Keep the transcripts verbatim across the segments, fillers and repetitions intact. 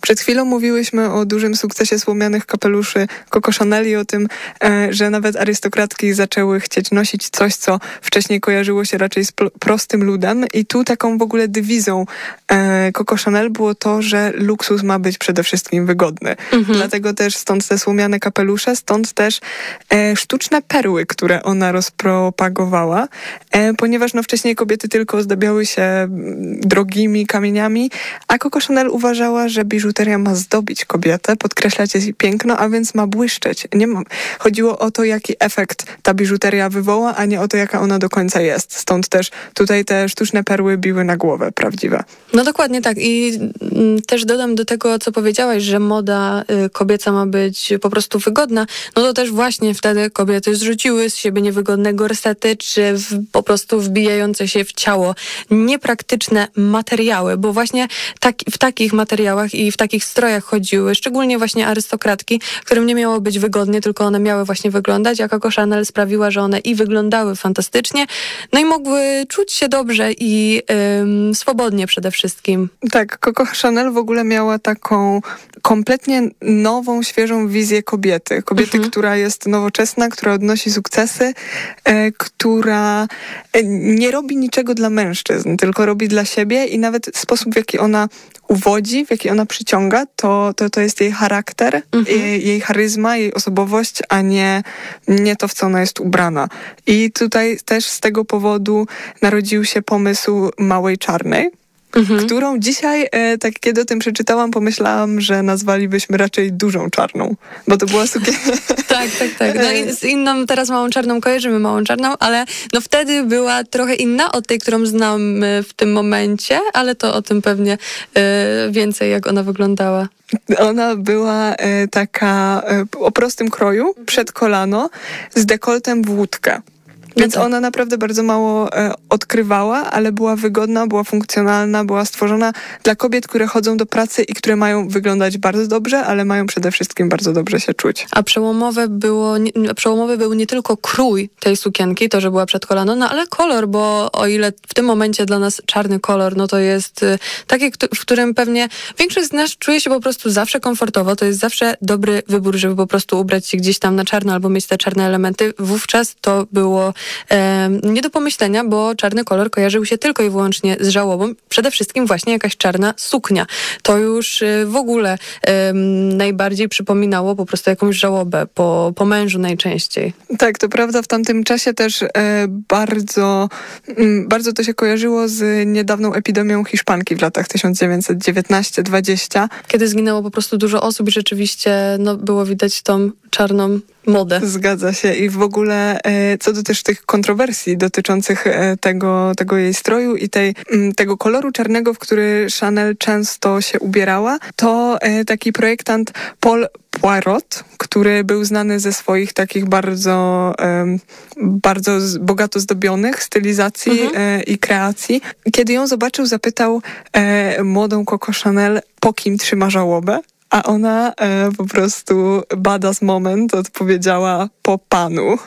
Przed chwilą mówiłyśmy o dużym sukcesie słomianych kapeluszy Coco Chanel i o tym, e, że nawet arystokratki zaczęły chcieć nosić coś, co wcześniej kojarzyło się raczej z pl- prostym ludem. I tu taką w ogóle dywizją e, Coco Chanel było to, że luksus ma być przede wszystkim wygodny. Mhm. Dlatego też stąd te słomiane kapelusze, stąd też e, sztuczne perły, które ona rozpropagowała, e, ponieważ no, wcześniej kobiety tylko ozdabiały się drogimi kamieniami, a Coco Chanel uważała, że biżuteria ma zdobić kobietę, podkreślać jej piękno, a więc ma błyszczeć. Nie ma, chodziło o to, jaki efekt ta biżuteria wywoła, a nie o to, jaka ona do końca jest. Stąd też tutaj te sztuczne perły biły na głowę prawdziwe. No dokładnie tak. I mm, też dodam do tego, co powiedziałaś, że moda y, kobieca ma być po prostu wygodna, no to też właśnie wtedy kobiety zrzuciły z siebie niewygodne gorsety, czy w, po prostu wbijające się w ciało niepraktyczne materiały, bo właśnie tak, w takich materiałach i w takich strojach chodziły, szczególnie właśnie arystokratki, którym nie miało być wygodnie, tylko one miały właśnie wyglądać, a Coco Chanel sprawiła, że one i wyglądały fantastycznie, no i mogły czuć się dobrze i ym, swobodnie przede wszystkim. Tak, Coco Chanel w ogóle miała taką kompletnie nową, świeżą wizję kobiety. Kobiety, mhm. która jest nowoczesna, która odnosi sukcesy, e, która nie robi niczego dla mężczyzn, tylko robi dla siebie i nawet sposób, w jaki ona uwodzi, w jaki ona przyciąga, to, to, to jest jej charakter, mhm. jej, jej charyzma, jej osobowość, a nie, nie to, w co ona jest ubrana. I tutaj też z tego powodu narodził się pomysł Małej Czarnej, mhm. którą dzisiaj, e, tak kiedy o tym przeczytałam, pomyślałam, że nazwalibyśmy raczej Dużą Czarną, bo to była sukienka. Tak, tak, tak. No i z inną teraz Małą Czarną kojarzymy Małą Czarną, ale no wtedy była trochę inna od tej, którą znam w tym momencie, ale to o tym pewnie e, więcej, jak ona wyglądała. Ona była e, taka e, o prostym kroju, przed kolano, z dekoltem w łódkę. Więc no tak. Ona naprawdę bardzo mało e, odkrywała, ale była wygodna, była funkcjonalna, była stworzona dla kobiet, które chodzą do pracy i które mają wyglądać bardzo dobrze, ale mają przede wszystkim bardzo dobrze się czuć. A przełomowe było, nie, przełomowy był nie tylko krój tej sukienki, to, że była przed kolano, no ale kolor, bo o ile w tym momencie dla nas czarny kolor, no to jest y, taki, w którym pewnie większość z nas czuje się po prostu zawsze komfortowo, to jest zawsze dobry wybór, żeby po prostu ubrać się gdzieś tam na czarno albo mieć te czarne elementy. Wówczas to było E, nie do pomyślenia, bo czarny kolor kojarzył się tylko i wyłącznie z żałobą. Przede wszystkim właśnie jakaś czarna suknia. To już e, w ogóle e, najbardziej przypominało po prostu jakąś żałobę po, po mężu najczęściej. Tak, to prawda. W tamtym czasie też e, bardzo, m, bardzo to się kojarzyło z niedawną epidemią hiszpanki w latach tysiąc dziewięćset dziewiętnaście dwadzieścia. Kiedy zginęło po prostu dużo osób i rzeczywiście no, było widać tą czarną modę. Zgadza się. I w ogóle e, co do też tych kontrowersji dotyczących e, tego, tego jej stroju i tej, m, tego koloru czarnego, w który Chanel często się ubierała, to e, taki projektant Paul Poirot, który był znany ze swoich takich bardzo, e, bardzo z, bogato zdobionych stylizacji mhm. e, i kreacji. Kiedy ją zobaczył, zapytał e, młodą Coco Chanel, po kim trzyma żałobę? A ona e, po prostu badass moment odpowiedziała po panu.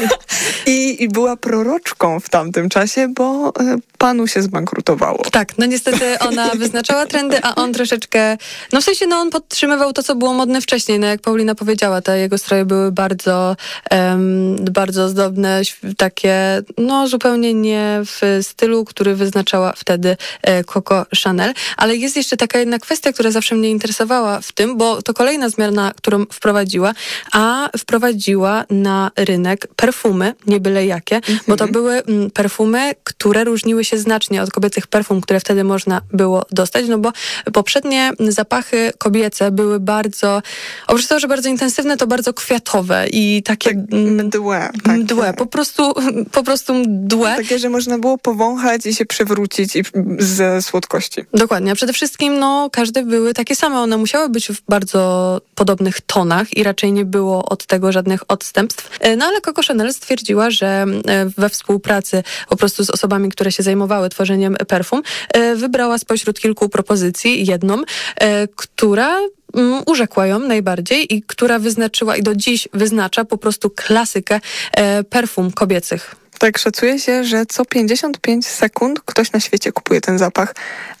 I, I była proroczką w tamtym czasie, bo e, panu się zbankrutowało. Tak, no niestety ona wyznaczała trendy, a on troszeczkę, no w sensie no on podtrzymywał to, co było modne wcześniej. No jak Paulina powiedziała, te jego stroje były bardzo, um, bardzo zdobne, takie no zupełnie nie w stylu, który wyznaczała wtedy e, Coco Chanel. Ale jest jeszcze taka jedna kwestia, która zawsze mnie interesowała w tym, bo to kolejna zmiana, którą wprowadziła, a wprowadziła na rynek perfumy, nie byle jakie, mhm. bo to były mm, perfumy, które różniły się znacznie od kobiecych perfum, które wtedy można było dostać, no bo poprzednie zapachy kobiece były bardzo, oprócz tego, że bardzo intensywne, to bardzo kwiatowe i takie... Tak, mdłe. Tak, mdłe, tak. po prostu, po prostu mdłe. Takie, że można było powąchać i się przewrócić i ze słodkości. Dokładnie, a przede wszystkim no każde były takie same, one musiały być w bardzo podobnych tonach i raczej nie było od tego żadnych odstępstw. No ale Coco Chanel stwierdziła, że we współpracy po prostu z osobami, które się zajmowały tworzeniem perfum, wybrała spośród kilku propozycji jedną, która urzekła ją najbardziej i która wyznaczyła i do dziś wyznacza po prostu klasykę perfum kobiecych. Tak, szacuje się, że co pięćdziesiąt pięć sekund ktoś na świecie kupuje ten zapach.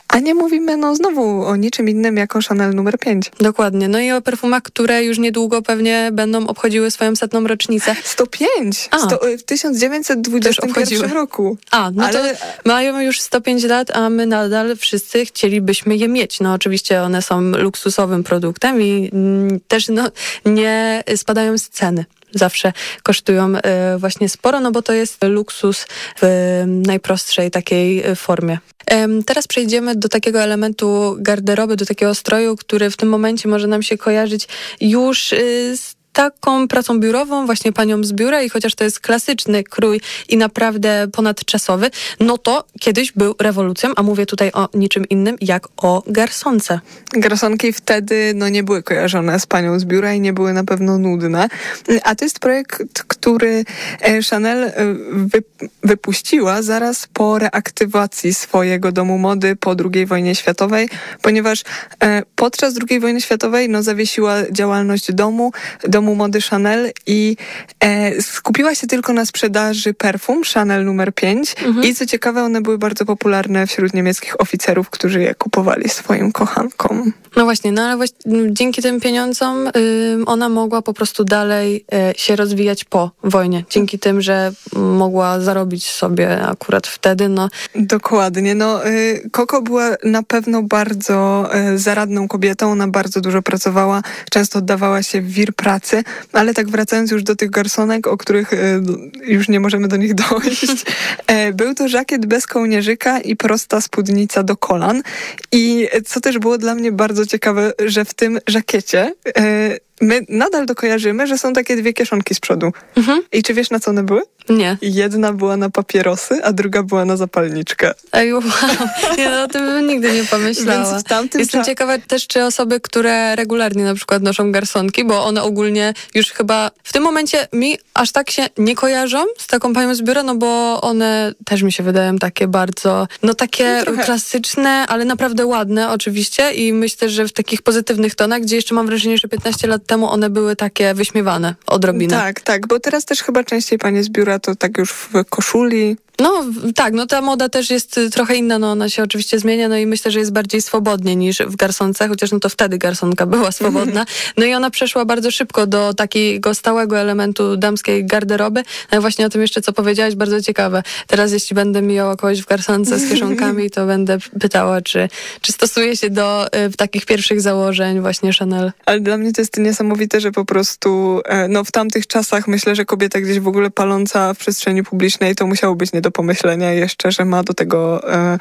A nie mówimy no znowu o niczym innym jako Chanel numer pięć. Dokładnie. No i o perfumach, które już niedługo pewnie będą obchodziły swoją setną rocznicę. sto pięć! A. Sto, w tysiąc dziewięćset dwudziestym pierwszym roku. A, no Ale... to mają już sto pięć lat, a my nadal wszyscy chcielibyśmy je mieć. No oczywiście one są luksusowym produktem i mm, też no, nie spadają z ceny. Zawsze kosztują y, właśnie sporo, no bo to jest luksus w y, najprostszej takiej formie. Ym, teraz przejdziemy do takiego elementu garderoby, do takiego stroju, który w tym momencie może nam się kojarzyć już y, z taką pracą biurową, właśnie panią z biura i chociaż to jest klasyczny krój i naprawdę ponadczasowy, no to kiedyś był rewolucją, a mówię tutaj o niczym innym jak o garsonce. Garsonki wtedy no, nie były kojarzone z panią z biura i nie były na pewno nudne. A to jest projekt, który Chanel wy, wypuściła zaraz po reaktywacji swojego domu mody po drugiej wojnie światowej, ponieważ podczas drugiej wojny światowej no, zawiesiła działalność domu, domu mody Chanel i e, skupiła się tylko na sprzedaży perfum Chanel numer pięć mhm. i co ciekawe, one były bardzo popularne wśród niemieckich oficerów, którzy je kupowali swoim kochankom. No właśnie, no ale właśnie dzięki tym pieniądzom y, ona mogła po prostu dalej y, się rozwijać po wojnie. Dzięki tym, że mogła zarobić sobie akurat wtedy, no. Dokładnie, no y, Coco była na pewno bardzo y, zaradną kobietą, ona bardzo dużo pracowała, często oddawała się w wir pracy, ale tak wracając już do tych garsonek, o których y, już nie możemy do nich dojść, y, był to żakiet bez kołnierzyka i prosta spódnica do kolan i co też było dla mnie bardzo ciekawe, że w tym żakiecie y, my nadal to kojarzymy, że są takie dwie kieszonki z przodu. Mhm. I czy wiesz, na co one były? Nie. Jedna była na papierosy, a druga była na zapalniczkę. Ej, wow. Ja no, o tym bym nigdy nie pomyślała. Więc w tamtym Jestem cza- ciekawa też, czy osoby, które regularnie na przykład noszą garsonki, bo one ogólnie już chyba w tym momencie mi aż tak się nie kojarzą z taką panią z biura, no bo one też mi się wydają takie bardzo, no takie no, klasyczne, ale naprawdę ładne oczywiście i myślę, że w takich pozytywnych tonach, gdzie jeszcze mam wrażenie, że piętnaście lat temu one były takie wyśmiewane odrobinę. Tak, tak, bo teraz też chyba częściej panie z biura to tak już w koszuli. No tak, no ta moda też jest trochę inna, no ona się oczywiście zmienia, no i myślę, że jest bardziej swobodnie niż w garsonce, chociaż no to wtedy garsonka była swobodna. No i ona przeszła bardzo szybko do takiego stałego elementu damskiej garderoby. No i właśnie o tym jeszcze, co powiedziałaś, bardzo ciekawe. Teraz jeśli będę mijała kogoś w garsonce z kieszonkami, to będę pytała, czy, czy stosuje się do y, takich pierwszych założeń właśnie Chanel. Ale dla mnie to jest niesamowite, że po prostu no w tamtych czasach myślę, że kobieta gdzieś w ogóle paląca w przestrzeni publicznej to musiało być nie do pomyślenia jeszcze, że ma do tego e,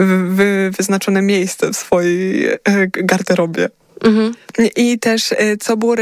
wy, wyznaczone miejsce w swojej e, garderobie. Mhm. I też e, co było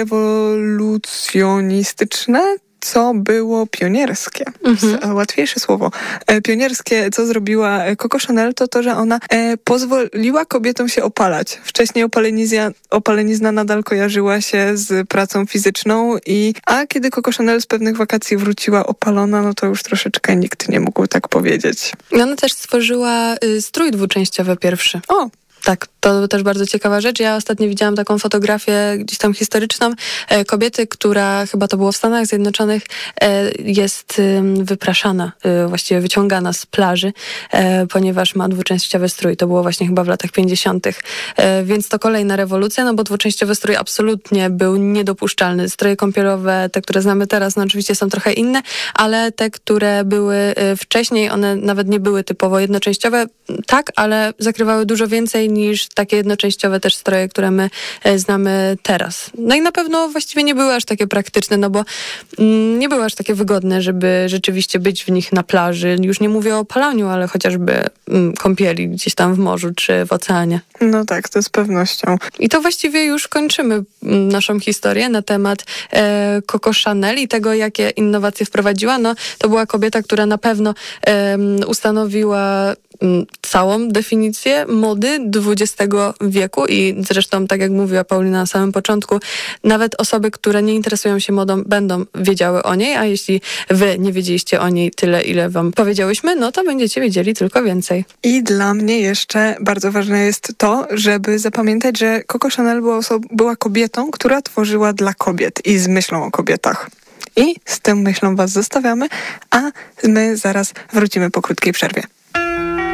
rewolucjonistyczne, co było pionierskie. Mhm. Łatwiejsze słowo. E, pionierskie, co zrobiła Coco Chanel, to to, że ona e, pozwoliła kobietom się opalać. Wcześniej opalenizja, opalenizna nadal kojarzyła się z pracą fizyczną, i a kiedy Coco Chanel z pewnych wakacji wróciła opalona, no to już troszeczkę nikt nie mógł tak powiedzieć. I ona też stworzyła y, strój dwuczęściowy pierwszy. O! Tak, to też bardzo ciekawa rzecz. Ja ostatnio widziałam taką fotografię gdzieś tam historyczną e, kobiety, która chyba to było w Stanach Zjednoczonych, e, jest e, wypraszana, e, właściwie wyciągana z plaży, e, ponieważ ma dwuczęściowy strój. To było właśnie chyba w latach pięćdziesiątych. E, więc to kolejna rewolucja, no bo dwuczęściowy strój absolutnie był niedopuszczalny. Stroje kąpielowe, te, które znamy teraz, no oczywiście są trochę inne, ale te, które były e, wcześniej, one nawet nie były typowo jednoczęściowe. Tak, ale zakrywały dużo więcej niż takie jednoczęściowe też stroje, które my e, znamy teraz. No i na pewno właściwie nie były aż takie praktyczne, no bo mm, nie były aż takie wygodne, żeby rzeczywiście być w nich na plaży. Już nie mówię o opalaniu, ale chociażby mm, kąpieli gdzieś tam w morzu czy w oceanie. No tak, to z pewnością. I to właściwie już kończymy mm, naszą historię na temat e, Coco Chanel i tego, jakie innowacje wprowadziła. No, to była kobieta, która na pewno e, ustanowiła całą definicję mody dwudziestego wieku i zresztą, tak jak mówiła Paulina na samym początku, nawet osoby, które nie interesują się modą, będą wiedziały o niej, a jeśli wy nie wiedzieliście o niej tyle, ile wam powiedziałyśmy, no to będziecie wiedzieli tylko więcej. I dla mnie jeszcze bardzo ważne jest to, żeby zapamiętać, że Coco Chanel była, oso- była kobietą, która tworzyła dla kobiet i z myślą o kobietach. I z tą myślą was zostawiamy, a my zaraz wrócimy po krótkiej przerwie.